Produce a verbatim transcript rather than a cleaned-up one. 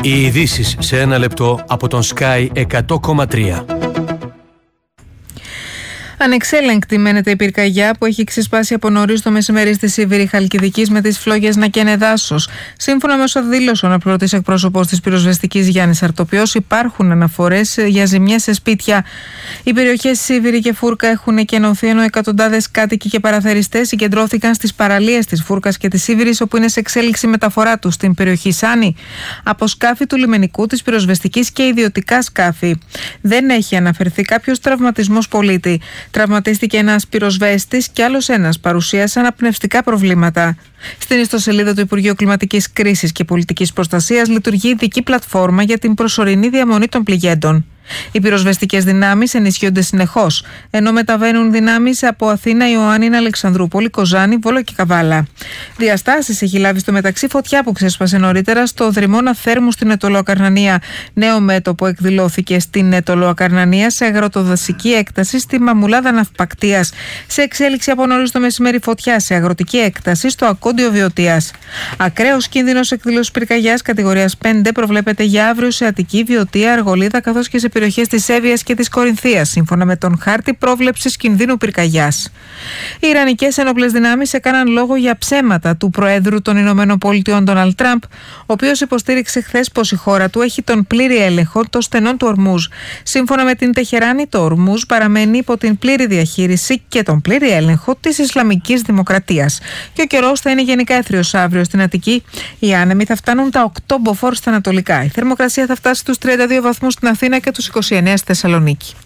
Οι ειδήσεις σε ένα λεπτό από τον Sky εκατό κόμμα τρία. Ανεξέλεγκτη μένεται η πυρκαγιά που έχει ξεσπάσει από νωρίς το μεσημέρι στη Σίβηρη Χαλκιδικής με τις φλόγες να καίνε δάσος. Σύμφωνα με όσα δήλωσε ο αναπληρωτής εκπρόσωπος της πυροσβεστικής Γιάννης Αρτοπιός, υπάρχουν αναφορές για ζημιές σε σπίτια. Οι περιοχές Σίβηρη και Φούρκα έχουν εκενωθεί, ενώ εκατοντάδες κάτοικοι και παραθεριστές συγκεντρώθηκαν στις παραλίες της Φούρκας και της Σίβηρης, όπου είναι σε εξέλιξη μεταφορά τους στην περιοχή Σάνη από σκάφη του λιμενικού, της πυροσβεστικής και ιδιωτικά σκάφη. Δεν έχει αναφερθεί κάποιος τραυματισμός πολίτη. Τραυματίστηκε ένας πυροσβέστης και άλλος ένας παρουσίασαν απνευστικά προβλήματα. Στην ιστοσελίδα του Υπουργείου Κλιματικής Κρίσης και Πολιτικής Προστασίας λειτουργεί ειδική πλατφόρμα για την προσωρινή διαμονή των πληγέντων. Οι πυροσβεστικές δυνάμεις ενισχύονται συνεχώς, ενώ μεταβαίνουν δυνάμεις από Αθήνα, Ιωάννινα, Αλεξανδρούπολη, Κοζάνη, Βόλο και Καβάλα. Διαστάσεις έχει λάβει στο μεταξύ φωτιά που ξέσπασε νωρίτερα στο δρυμώνα Θέρμου στην Αιτωλοακαρνανία. Νέο μέτωπο εκδηλώθηκε στην Αιτωλοακαρνανία σε αγροτοδασική έκταση στη Μαμουλάδα Ναυπακτίας. Σε εξέλιξη από νωρίς το μεσημέρι φωτιά σε αγροτική έκταση στο Ακόντιο Βιωτίας. Ακραίος κίνδυνος εκδήλωσης πυρκαγιάς κατηγορίας πέντε προβλέπεται για αύριο σε Αττική, Βιωτία, Αργολίδα καθώς και σε περιοχές της Εύβοιας και της Κορινθίας, σύμφωνα με τον χάρτη πρόβλεψης κινδύνου πυρκαγιάς. Οι Ιρανικές ενόπλες δυνάμεις έκαναν λόγο για ψέματα του Προέδρου των Ηνωμένων Πολιτειών Ντόναλντ Τραμπ, ο οποίος υποστήριξε χθες πως η χώρα του έχει τον πλήρη έλεγχο των στενών του Ορμούζ. Σύμφωνα με την Τεχεράνη, το Ορμούζ παραμένει υπό την πλήρη διαχείριση και τον πλήρη έλεγχο της Ισλαμικής Δημοκρατίας. Και ο καιρός θα είναι γενικά έθριος αύριο στην Αττική. Οι άνεμοι θα φτάνουν τα οκτώ μποφόρ στα ανατολικά. Η θερμοκρασία θα φτάσει στους τριάντα δύο βαθμούς στην Αθήνα και τους είκοσι εννέα στη Θεσσαλονίκη.